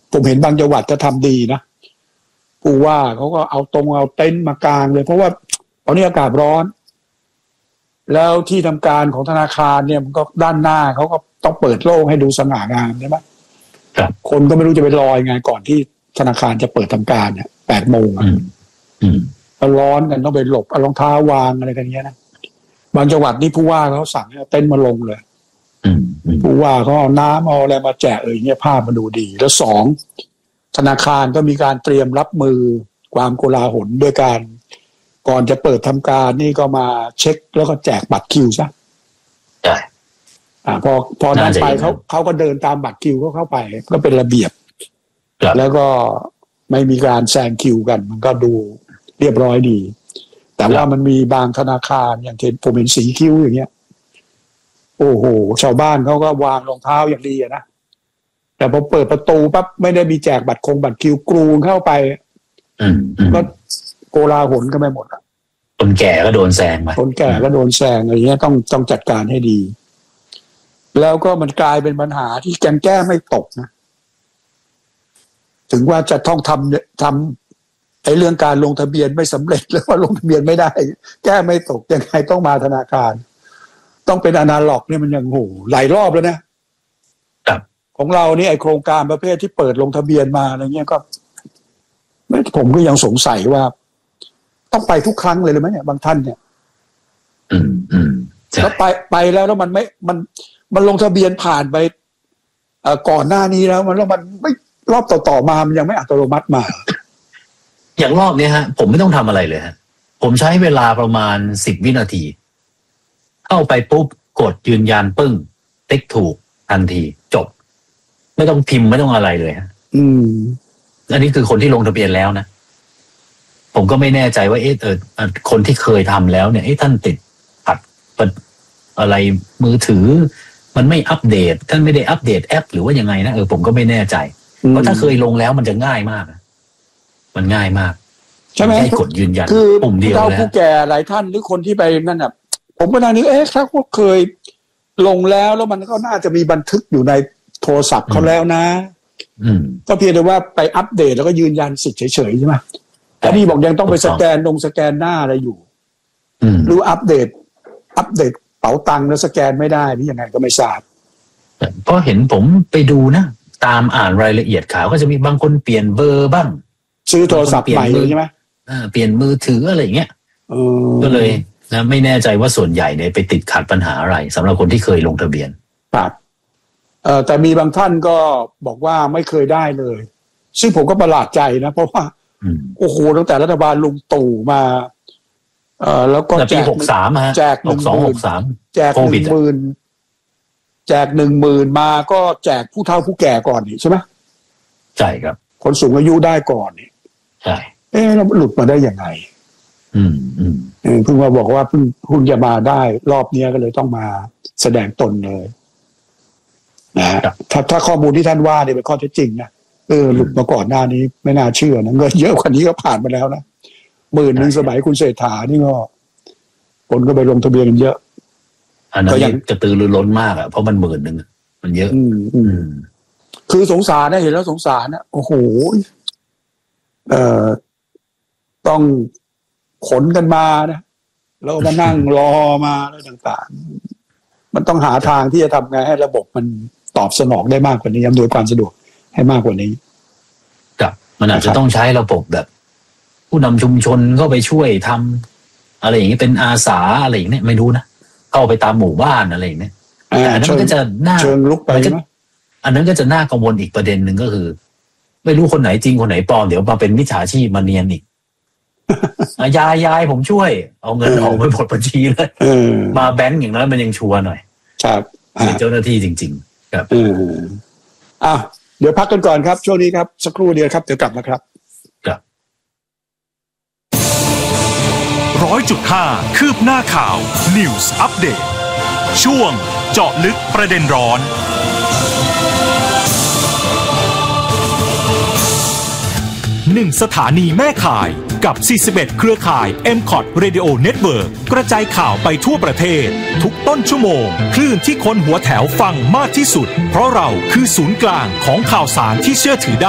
ผมเห็นบางจังหวัดก็ทำดีนะผู้ว่าเขาก็เอาเต็นท์มากางเลยเพราะว่าตอนนี้อากาศร้อนแล้วที่ทำการของธนาคารเนี่ยมันก็ด้านหน้าเขาก็ต้องเปิดโล่งให้ดูสง่างามใช่ไหมคนก็ไม่รู้จะไปรอยังไงก่อนที่ธนาคารจะเปิดทำการเนี่ย8 โมงร้อนกันต้องไปหลบเอารองเท้าวางอะไรกันเงี้ยนะบางจังหวัดนี่ผู้ว่าเขาสั่งให้เต็นท์มาลงเลยผู้ว่าเขาเอาน้ำเอาอะไรมาแจกเนี่ยภาพมาดูดีแล้ว2ธนาคารก็มีการเตรียมรับมือความโกลาหลด้วยการก่อนจะเปิดทำการนี่ก็มาเช็คแล้วก็แจกบัตรคิวซะใช่พอนั้นไปเขาก็เดินตามบัตรคิวเข้าไปก็เป็นระเบียบแล้วก็ไม่มีการแซงคิวกันมันก็ดูเรียบร้อยดีแต่ว่ามันมีบางธนาคารอย่างผมเห็นสีคิ้วอย่างเงี้ยโอ้โหชาวบ้านเขาก็วางรองเท้าอย่างดีนะแต่พอเปิดประตูปั๊บไม่ได้มีแจกบัตรคิวกรูเข้าไปก็โกลาหลกันไปหมดอะคนแก่ก็โดนแซงไปคนแก่ก็โดนแซงอะไรเงี้ยต้องจัดการให้ดีแล้วก็มันกลายเป็นปัญหาที่แก้ไม่ตกนะถึงว่าจะต้องทำเรื่องการลงทะเบียนไม่สำเร็จแล้วว่าลงทะเบียนไม่ได้แก้ไม่ตกยังไงต้องมาธนาคารต้องเป็นอนาล็อกเนี่ยมันยังโหหลายรอบแล้วนะของเรานี่ไอโครงการประเภทที่เปิดลงทะเบียนมาอะไรเงี้ยก็ผมก็ยังสงสัยว่าต้องไปทุกครั้งเลยไหมเนี่ยบางท่านเนี่ยแล้วไปแล้วมันลงทะเบียนผ่านไปก่อนหน้านี้แล้วมันไม่รอบต่อมามันยังไม่อัตโนมัติมาอย่างรอบนี้ฮะผมไม่ต้องทำอะไรเลยฮะผมใช้เวลาประมาณ10 วินาทีเข้าไปปุ๊บกดยืนยันปึ้งติ๊กถูกทันทีจบไม่ต้องพิมพ์ไม่ต้องอะไรเลยฮะอันนี้คือคนที่ลงทะเบียนแล้วนะผมก็ไม่แน่ใจว่าคนที่เคยทำแล้วเนี่ยท่านติดขัดอะไรมือถือมันไม่อัปเดตท่านไม่ได้อัปเดตแอปหรือว่ายังไงนะผมก็ไม่แน่ใจเพราะถ้าเคยลงแล้วมันจะง่ายมากมันง่ายมากใช่ไหมให้กดยืนยันคือปุ่มเดียวแล้วผู้แก่หลายท่านหรือคนที่ไปนั่นน่ะผมก็นึกถ้าพวกเคยลงแล้วมันก็น่าจะมีบันทึกอยู่ในโทรศัพท์เขาแล้วนะก็เพียงแต่ว่าไปอัปเดตแล้วก็ยืนยันสิทธิ์เฉยๆใช่ไหมแต่นี่บอกยังต้องไปสแกนหน้าอะไรอยู่หรืออัปเดตเป๋าตังค์แล้วสแกนไม่ได้นี่ยังไงก็ไม่ทราบเพราะเห็นผมไปดูนะตามอ่านรายละเอียดข่าวก็จะมีบางคนเปลี่ยนเบอร์บ้างซื้อโทรศัพท์ใหม่ใช่ไหมเปลี่ยนมือถืออะไรอย่างเงี้ยก็เลยนะไม่แน่ใจว่าส่วนใหญ่เนี่ยไปติดขัดปัญหาอะไรสำหรับคนที่เคยลงทะเบียนครับแต่มีบางท่านก็บอกว่าไม่เคยได้เลยซึ่งผมก็ประหลาดใจนะเพราะว่าโอ้โหตั้งแต่รัฐบาลลุงตู่มาแล้วก็แจก63ฮะแจก 6263 แจก10,000แจก10,000มาก็แจกผู้เฒ่าผู้แก่ก่อนนี่ใช่ไหมใช่ครับคนสูงอายุได้ก่อนนี่ใช่เราหลุดมาได้ยังไงเพิ่งมาบอกว่าเพิ่งจะมาได้รอบนี้ก็เลยต้องมาแสดงตนเลยนะถ้าข้อมูลที่ท่านว่าเนี่ยเป็นข้อเท็จจริงนะหลุดมาก่อนหน้านี้ไม่น่าเชื่อนะเงินเยอะกว่านี้ก็ผ่านมาแล้วนะ10,000สมัยคุณเศรษฐานี่ก็คนก็ไปลงทะเบียนกันเยอะอันนั้นกระตือรือร้นมากอ่ะเพราะมัน10,000มันเยอะคือสงสารนะเห็นแล้วสงสารนะโอ้โหต้องขนกันมานะแล้วมานั่งรอมาอะไรต่างๆมันต้องหาทางที่จะทำไงให้ระบบมันตอบสนองได้มากกว่านี้อำนวยความสะดวกให้มากกว่านี้ครับมันอาจจะต้องใช้ระบบแบบผู้นำชุมชนเข้าไปช่วยทำอะไรอย่างนี้เป็นอาสาอะไรอย่างนี้ไม่รู้นะเข้าไปตามหมู่บ้านอะไรอย่างนี้แต่อันนั้นก็จะน่าเชิงลุกไปใช่ไหมอันนั้นก็จะน่ากังวลอีกประเด็นหนึ่งก็คือไม่รู้คนไหนจริงคนไหนปลอมเดี๋ยวมาเป็นมิจฉาชีพมาเนียนอีกยายผมช่วยเอาเงินออกไปหมดบัญชีเลยมาแบงก์อย่างนั้นมันยังชัวร์หน่อยครับเป็นเจ้าหน้าที่จริงๆครับเดี๋ยวพักกันก่อนครับช่วงนี้ครับสักครู่เดียวครับเดี๋ยวกลับมาครับ 100.5 คืบหน้าข่าว News Update ช่วงเจาะลึกประเด็นร้อน1 สถานีแม่ข่ายกับ41เครือข่าย MCOT Radio Network กระจายข่าวไปทั่วประเทศทุกต้นชั่วโมงคลื่นที่คนหัวแถวฟังมากที่สุดเพราะเราคือศูนย์กลางของข่าวสารที่เชื่อถือได้